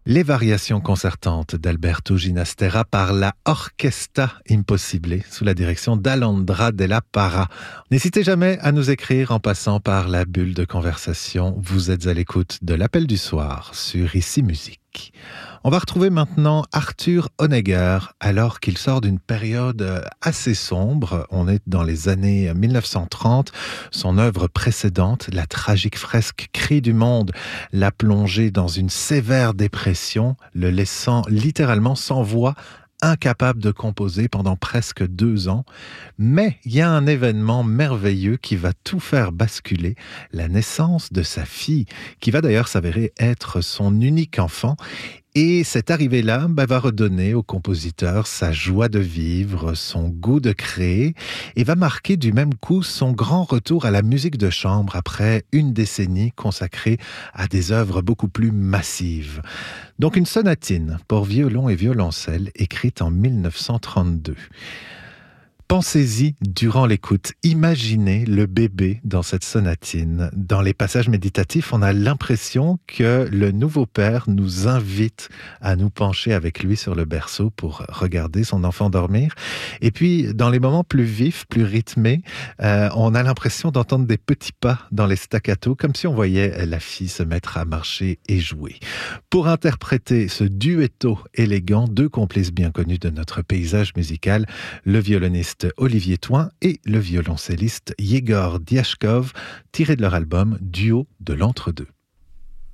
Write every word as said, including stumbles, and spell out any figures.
Les variations concertantes d'Alberto Ginastera par la Orquesta Impossible sous la direction d'Alondra Della Parra. N'hésitez jamais à nous écrire en passant par la bulle de conversation. Vous êtes à l'écoute de l'Appel du soir sur Ici Musique. On va retrouver maintenant Arthur Honegger alors qu'il sort d'une période assez sombre. On est dans les années mille neuf cent trente. Son œuvre précédente, la tragique fresque Cris du monde, l'a plongé dans une sévère dépression, le laissant littéralement sans voix, incapable de composer pendant presque deux ans. Mais il y a un événement merveilleux qui va tout faire basculer, la naissance de sa fille, qui va d'ailleurs s'avérer être son unique enfant. Et cette arrivée-là bah, va redonner au compositeur sa joie de vivre, son goût de créer, et va marquer du même coup son grand retour à la musique de chambre après une décennie consacrée à des œuvres beaucoup plus massives. Donc une sonatine pour violon et violoncelle écrite en mille neuf cent trente-deux. Pensez-y durant l'écoute. Imaginez le bébé dans cette sonatine. Dans les passages méditatifs, on a l'impression que le nouveau père nous invite à nous pencher avec lui sur le berceau pour regarder son enfant dormir. Et puis, dans les moments plus vifs, plus rythmés, euh, on a l'impression d'entendre des petits pas dans les staccatos, comme si on voyait la fille se mettre à marcher et jouer. Pour interpréter ce duetto élégant, deux complices bien connus de notre paysage musical, le violoniste Olivier Thoin et le violoncelliste Yegor Diashkov, tiré de leur album Duo de l'entre-deux.